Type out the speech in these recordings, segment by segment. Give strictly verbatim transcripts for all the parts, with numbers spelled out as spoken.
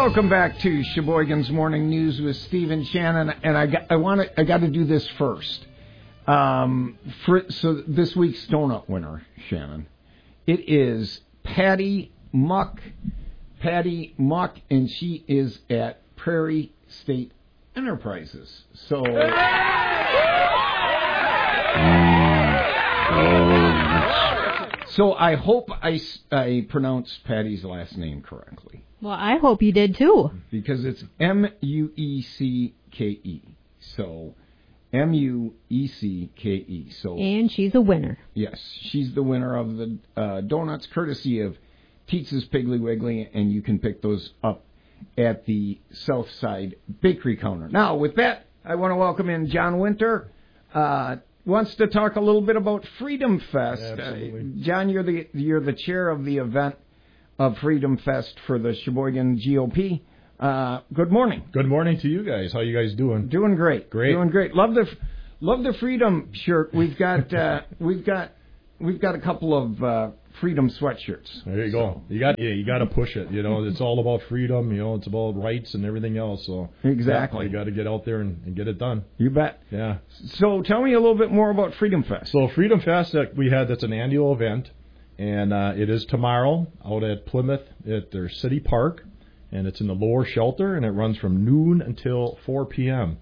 Welcome back to Sheboygan's Morning News with Steve and Shannon, and I got, I want to I got to do this first. Um, for, so this week's donut winner, Shannon, it is Patty Muck. Patty Muck, and she is at Prairie State Enterprises. So. So I hope I, I pronounced Patty's last name correctly. Well, I hope you did too. Because it's M U E C K E. So M U E C K E. So and she's a winner. Yes, she's the winner of the uh, donuts, courtesy of Tietz's Piggly Wiggly, and you can pick those up at the Southside Bakery counter. Now, with that, I want to welcome in John Winter. Uh, wants to talk a little bit about Freedom Fest. Absolutely. Uh, John, you're the you're the chair of the event of Freedom Fest for the Sheboygan G O P. Uh, good morning. Good morning to you guys. How you guys doing? Doing great. Great. Doing great. Love the love the Freedom shirt. We've got uh, we've got we've got a couple of uh, Freedom sweatshirts. There you go. You got yeah, you got to push it. You know, it's all about freedom. You know, it's about rights and everything else. So exactly, yeah, you got to get out there and, and get it done. You bet. Yeah. So tell me a little bit more about Freedom Fest. So Freedom Fest that we had, that's an annual event, and uh, it is tomorrow out at Plymouth at their city park, and it's in the lower shelter, and it runs from noon until four p.m.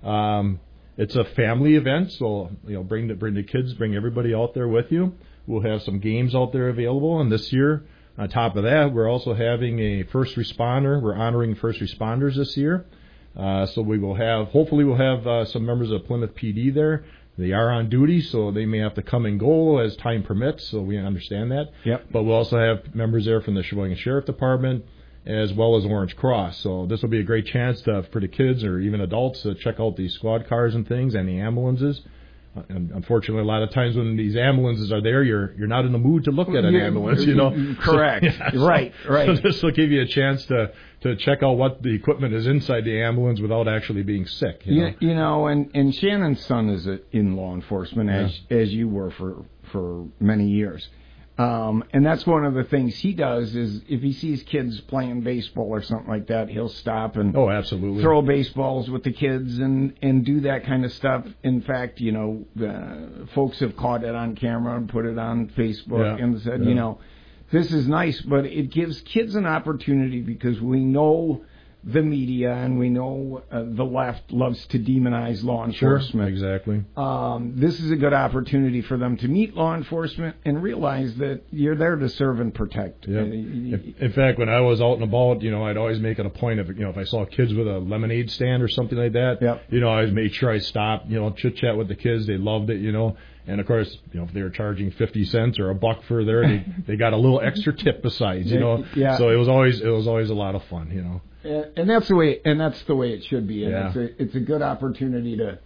Um, it's a family event, so you know, bring the bring the kids, bring everybody out there with you. We'll have some games out there available, and this year, on top of that, we're also having a first responder. We're honoring first responders this year. Uh, so we will have, hopefully we'll have uh, some members of Plymouth P D there. They are on duty, so they may have to come and go as time permits, so we understand that. Yep. But we'll also have members there from the Sheboygan Sheriff Department as well as Orange Cross. So this will be a great chance to, for the kids or even adults to check out the squad cars and things and the ambulances. And unfortunately, a lot of times when these ambulances are there, you're you're not in the mood to look at an yeah, ambulance, you know. Correct. So, yeah, right, so, right. So this will give you a chance to, to check out what the equipment is inside the ambulance without actually being sick. You know, you, you know and, and Shannon's son is in law enforcement, yeah. as as you were for, for many years. Um, and that's one of the things he does is if he sees kids playing baseball or something like that, he'll stop and oh, absolutely. throw baseballs with the kids and, and do that kind of stuff. In fact, you know, uh, folks have caught it on camera and put it on Facebook yeah. and said, yeah. you know, this is nice, but it gives kids an opportunity because we know the media and we know uh, the left loves to demonize law enforcement. Sure, exactly. Um, this is a good opportunity for them to meet law enforcement and realize that you're there to serve and protect. Yep. Uh, in, in fact, when I was out and about, you know, I'd always make it a point of, you know, if I saw kids with a lemonade stand or something like that, yep. you know, I made sure I stopped, you know, chit-chat with the kids. They loved it, you know. And, of course, you know, if they were charging fifty cents or a buck for there, they, they got a little extra tip besides, you know. Yeah. So it was always it was always a lot of fun, you know. And that's the way, and that's the way it should be. And yeah. it's a it's a good opportunity to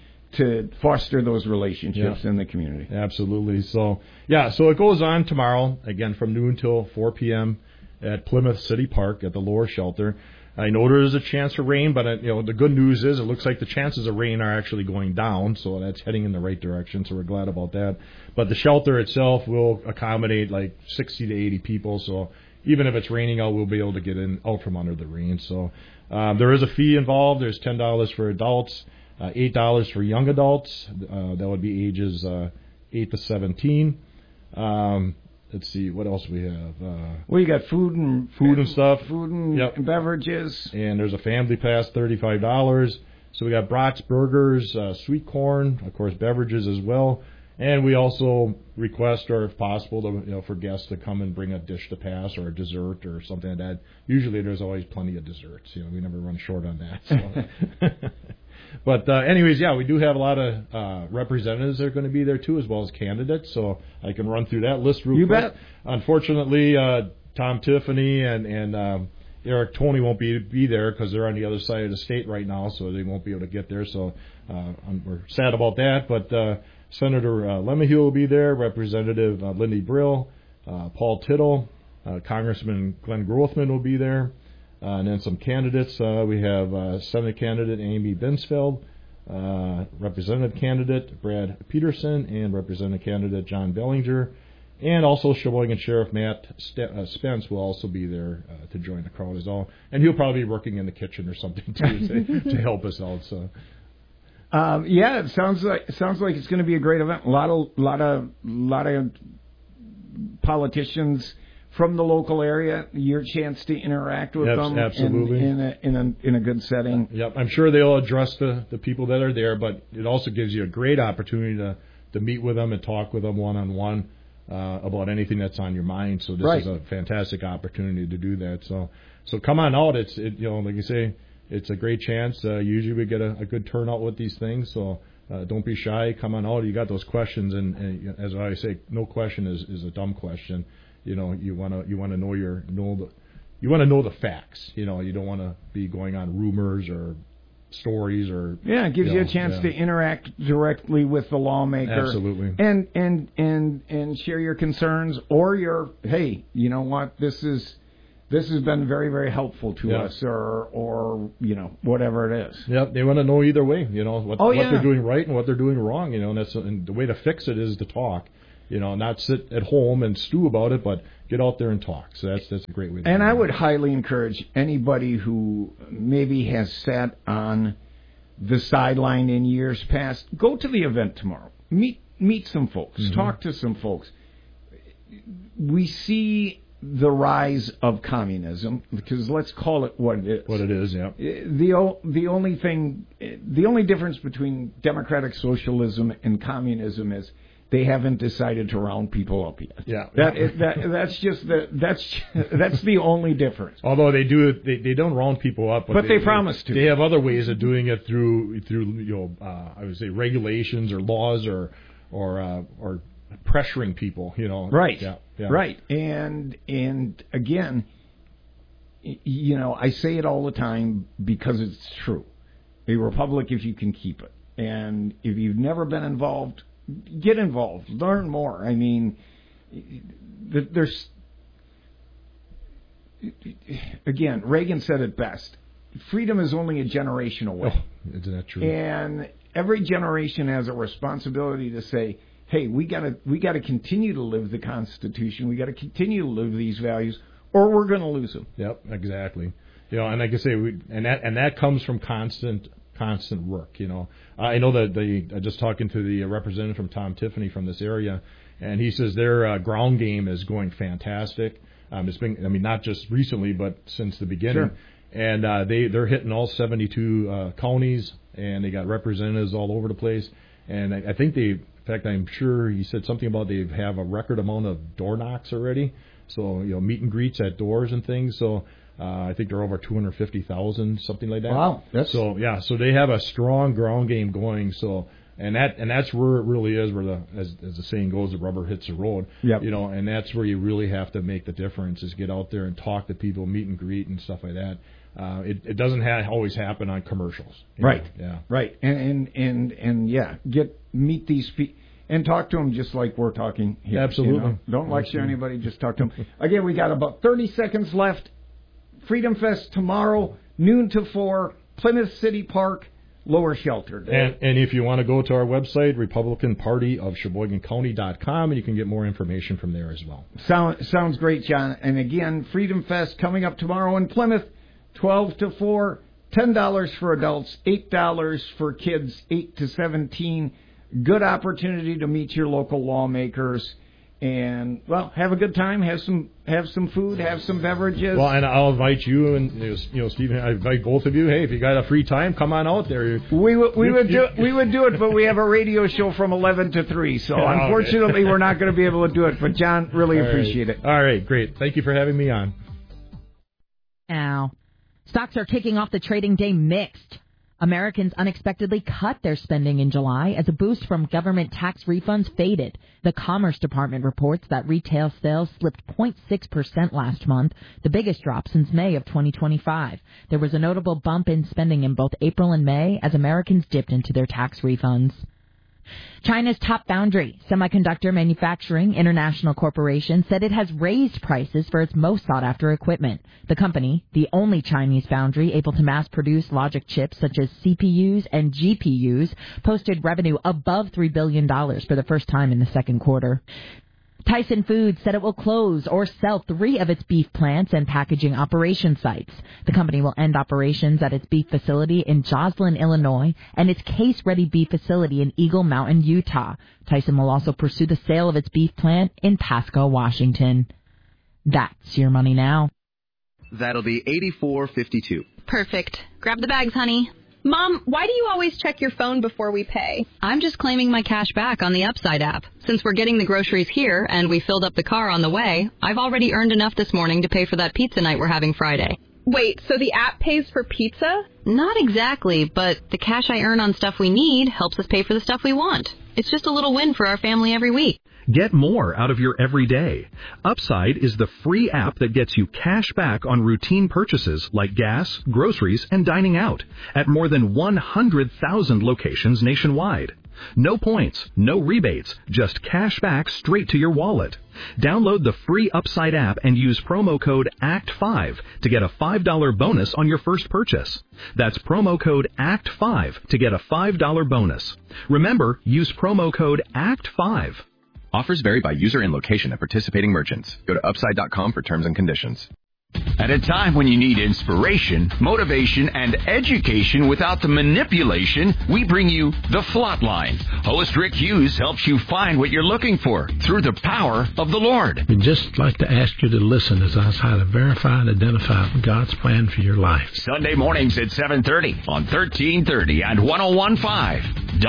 to foster those relationships yeah. in the community. Absolutely. So yeah, so it goes on tomorrow again from noon till four p.m. at Plymouth City Park at the lower shelter. I know there is a chance for rain, but uh, you know the good news is it looks like the chances of rain are actually going down, so that's heading in the right direction. So we're glad about that. But the shelter itself will accommodate like sixty to eighty people, so even if it's raining out, we'll be able to get in out from under the rain. So um, there is a fee involved. There's ten dollars for adults, uh, eight dollars for young adults. Uh, that would be ages uh, eight to seventeen. Um, let's see, what else we have? Uh, well, you got food and food and stuff, food and yep. beverages, and there's a family pass, thirty-five dollars. So we got brats, burgers, uh, sweet corn, of course, beverages as well. And we also request, or if possible, to, you know, for guests to come and bring a dish to pass or a dessert or something like that. Usually there's always plenty of desserts. You know, we never run short on that. So. But uh, anyways, yeah, we do have a lot of uh, representatives that are going to be there too, as well as candidates. So I can run through that list real you quick. Bet. Unfortunately, uh, Tom Tiffany and and um, Eric Tony won't be be there because they're on the other side of the state right now, so they won't be able to get there. So uh, we're sad about that. But uh, Senator uh, Lemahieu will be there, Representative uh, Lindy Brill, uh, Paul Tittle, uh, Congressman Glenn Grothman will be there. Uh, and then some candidates. Uh, we have uh, Senate candidate Amy Binsfeld, uh, Representative candidate Brad Peterson, and Representative candidate John Bellinger. And also Sheboygan Sheriff Matt St- uh, Spence will also be there uh, to join the crowd as well. And he'll probably be working in the kitchen or something too to, to help us out. So. Um, yeah, it sounds like it sounds like it's going to be a great event. A lot of lot of lot of politicians from the local area. Your chance to interact with Yes, them absolutely. in, in a in a in a good setting. Yep, I'm sure they'll address the, the people that are there, but it also gives you a great opportunity to, to meet with them and talk with them one on one about anything that's on your mind. So this right. is a fantastic opportunity to do that. So so come on out. It's it, you know like you say. It's a great chance. Uh, usually we get a, a good turnout with these things, so uh, don't be shy. Come on out. You got those questions, and, and as I say, no question is, is a dumb question. You know, you want to you want to know your know the you want to know the facts. You know, you don't want to be going on rumors or stories or yeah. It gives you, you know, a chance yeah. to interact directly with the lawmaker, absolutely, and and and and share your concerns or your hey, you know what, this is. This has been very, very helpful to yeah. us, or, or you know, whatever it is. Yep, they want to know either way, you know, what, oh, what yeah. they're doing right and what they're doing wrong, you know, and that's and the way to fix it is to talk, you know, not sit at home and stew about it, but get out there and talk. So that's that's a great way to And do I it. would highly encourage anybody who maybe has sat on the sideline in years past, go to the event tomorrow. Meet meet some folks. Mm-hmm. Talk to some folks. We see the rise of communism, because let's call it what it is. What it is, yeah. The the only thing, the only difference between democratic socialism and communism is they haven't decided to round people up yet. Yeah, that is, that that's just the that's that's the only difference. Although they do it, they, they don't round people up, but, but they, they promise to. They have other ways of doing it through through you know uh, I would say regulations or laws or or uh, or pressuring people, you know. Right. Yeah. Yeah. Right. And and again, you know, I say it all the time because it's true. A republic if you can keep it. And if you've never been involved, get involved. Learn more. I mean, there's again, Reagan said it best. Freedom is only a generation away. Oh, isn't that true? And every generation has a responsibility to say, hey, we gotta we gotta continue to live the Constitution. We gotta continue to live these values, or we're going to lose them. Yep, exactly. You know, and like I say, we and that and that comes from constant constant work. You know, I know that the uh, just talking to the representative from Tom Tiffany from this area, and he says their uh, ground game is going fantastic. Um, it's been, I mean, not just recently, but since the beginning. Sure. And uh, they they're hitting all seventy-two uh, counties, and they got representatives all over the place. And I, I think they. In fact, I'm sure he said something about they have a record amount of door knocks already. So, you know, meet and greets at doors and things. So, uh, I think they're over two hundred fifty thousand, something like that. Wow. That's... So, yeah, so they have a strong ground game going. So, and that and that's where it really is, where the, as, as the saying goes, the rubber hits the road. Yep. You know, and that's where you really have to make the difference, is get out there and talk to people, meet and greet and stuff like that. Uh, it, it doesn't ha- always happen on commercials. Right. Know? Yeah. Right. And, and, and, and yeah, get, meet these people and talk to them just like we're talking here. Absolutely. You know? Don't lecture Absolutely. anybody, just talk to them. Again, we got about thirty seconds left. Freedom Fest tomorrow, noon to four, Plymouth City Park, Lower Shelter. And, and if you want to go to our website, Republican Party of Sheboygan County dot com, and you can get more information from there as well. Sound, sounds great, John. And again, Freedom Fest coming up tomorrow in Plymouth, twelve to four, ten dollars for adults, eight dollars for kids, eight to seventeen. Good opportunity to meet your local lawmakers. And, well, have a good time. Have some have some food. Have some beverages. Well, and I'll invite you and, you know, Stephen, I invite both of you. Hey, if you got a free time, come on out there. We would we You- would do you- it, we would do it, but we have a radio show from eleven to three, so Okay. unfortunately we're not going to be able to do it. But John, really All right. appreciate it. All right, great. Thank you for having me on. Now, stocks are kicking off the trading day mixed. Americans unexpectedly cut their spending in July as a boost from government tax refunds faded. The Commerce Department reports that retail sales slipped zero point six percent last month, the biggest drop since May of twenty twenty-five. There was a notable bump in spending in both April and May as Americans dipped into their tax refunds. China's top foundry, Semiconductor Manufacturing International Corporation, said it has raised prices for its most sought-after equipment. The company, the only Chinese foundry able to mass-produce logic chips such as C P Us and G P Us, posted revenue above three billion dollars for the first time in the second quarter. Tyson Foods said it will close or sell three of its beef plants and packaging operation sites. The company will end operations at its beef facility in Joslin, Illinois, and its case-ready beef facility in Eagle Mountain, Utah. Tyson will also pursue the sale of its beef plant in Pasco, Washington. That's your money now. That'll be eighty-four fifty-two. Perfect. Grab the bags, honey. Mom, why do you always check your phone before we pay? I'm just claiming my cash back on the Upside app. Since we're getting the groceries here and we filled up the car on the way, I've already earned enough this morning to pay for that pizza night we're having Friday. Wait, so the app pays for pizza? Not exactly, but the cash I earn on stuff we need helps us pay for the stuff we want. It's just a little win for our family every week. Get more out of your everyday. Upside is the free app that gets you cash back on routine purchases like gas, groceries, and dining out at more than one hundred thousand locations nationwide. No points, no rebates, just cash back straight to your wallet. Download the free Upside app and use promo code A C T five to get a five dollars bonus on your first purchase. That's promo code A C T five to get a five dollars bonus. Remember, use promo code A C T five. Offers vary by user and location at participating merchants. Go to upside dot com for terms and conditions. At a time when you need inspiration, motivation, and education without the manipulation, we bring you The Flatline. Host Rick Hughes helps you find what you're looking for through the power of the Lord. We'd just like to ask you to listen as I try to verify and identify God's plan for your life. Sunday mornings at seven thirty on thirteen thirty and one oh one point five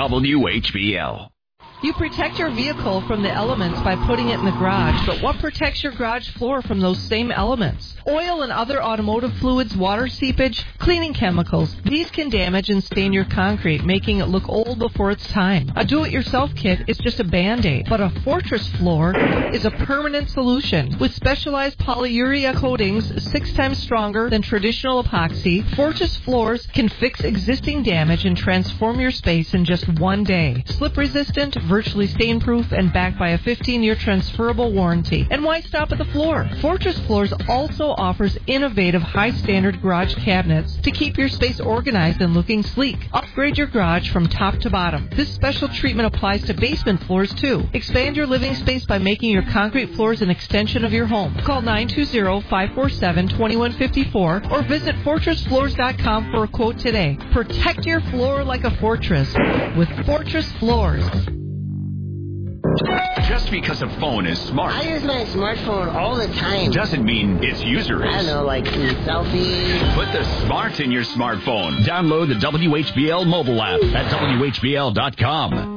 W H B L. You protect your vehicle from the elements by putting it in the garage, but what protects your garage floor from those same elements? Oil and other automotive fluids, water seepage, cleaning chemicals. These can damage and stain your concrete, making it look old before its time. A do-it-yourself kit is just a Band-Aid, but a Fortress floor is a permanent solution. With specialized polyurea coatings six times stronger than traditional epoxy, Fortress floors can fix existing damage and transform your space in just one day. Slip-resistant, virtually stain-proof, and backed by a fifteen-year transferable warranty. And why stop at the floor? Fortress Floors also offers innovative, high-standard garage cabinets to keep your space organized and looking sleek. Upgrade your garage from top to bottom. This special treatment applies to basement floors, too. Expand your living space by making your concrete floors an extension of your home. Call nine two zero, five four seven, two one five four or visit fortress floors dot com for a quote today. Protect your floor like a fortress with Fortress Floors. Just because a phone is smart, I use my smartphone all the time, doesn't mean its user is. I don't know, like selfies. Put the smart in your smartphone. Download the W H B L mobile app at W H B L dot com.